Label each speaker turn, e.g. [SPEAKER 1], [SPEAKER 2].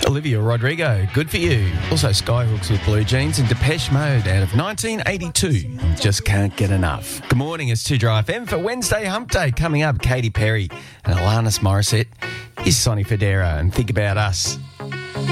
[SPEAKER 1] Olivia Rodrigo, Good For You. Also Skyhooks with Blue Jeans and Depeche Mode out of 1982. Just Can't Get Enough. Good morning, it's 2 Dry FM for Wednesday Hump Day. Coming up, Katy Perry and Alanis Morissette. Here's Sonny Fodera and Think About Us.